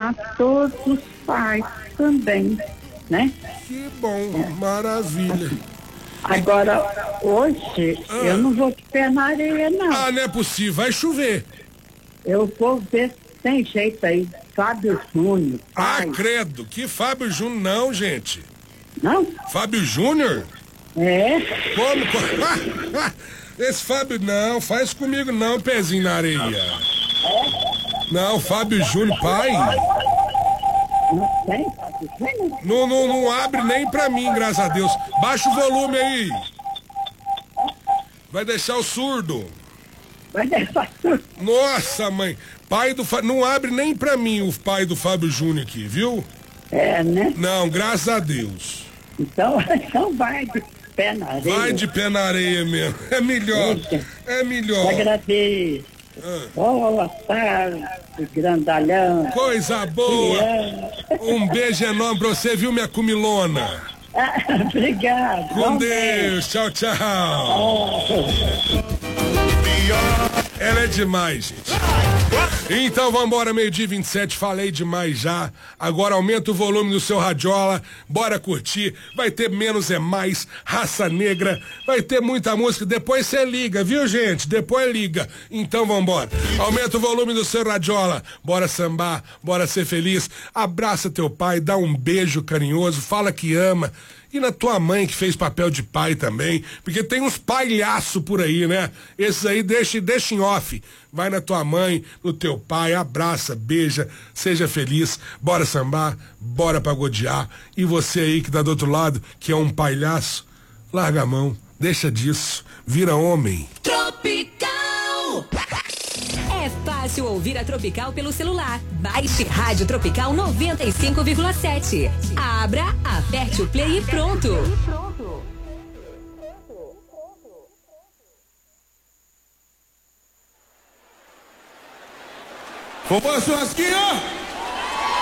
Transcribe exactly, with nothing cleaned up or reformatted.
para todos os pais também, né? Que bom, é. Maravilha. Agora, hoje, ah. eu não vou de pé na areia, não. Ah, não é possível, vai chover. Eu vou ver se tem jeito aí. Fábio Júnior. Ah, credo, que Fábio Júnior não, gente. Não? Fábio Júnior? É. Como? Esse Fábio, não, faz comigo não, pezinho na areia. Não, Fábio Júnior, pai. Não tem, Fábio Júnior? Não, não, não abre nem pra mim, graças a Deus. Baixa o volume aí. Vai deixar o surdo. Vai deixar o surdo. Nossa, mãe. Pai do Fábio, não abre nem pra mim o pai do Fábio Júnior aqui, viu? É, né? Não, graças a Deus. Então, então vai de pé na areia. Vai de pé na areia mesmo. É melhor. Eita. É melhor. Agradeço. Ah. Boa tarde, grandalhão. Coisa boa. Um beijo enorme pra você, viu, minha comilona? Ah, obrigado. Com Deus. Tchau, tchau. Oh. Ela é demais, gente. Então vambora, meio-dia vinte e sete, falei demais já. Agora aumenta o volume do seu radiola, bora curtir. Vai ter Menos é Mais, Raça Negra, vai ter muita música. Depois você liga, viu, gente? Depois liga. Então vambora. Aumenta o volume do seu radiola, bora sambar, bora ser feliz. Abraça teu pai, dá um beijo carinhoso, fala que ama. E na tua mãe que fez papel de pai também, porque tem uns palhaço por aí, né? Esses aí deixa, deixa em off. Vai na tua mãe, no teu pai, abraça, beija, seja feliz, bora sambar, bora pagodear. E você aí que tá do outro lado, que é um palhaço, larga a mão, deixa disso, vira homem. Tropical! É fácil ouvir a Tropical pelo celular. Baixe Rádio Tropical noventa e cinco vírgula sete. Abra, aperte o play e pronto. Vamos, churrasquinho!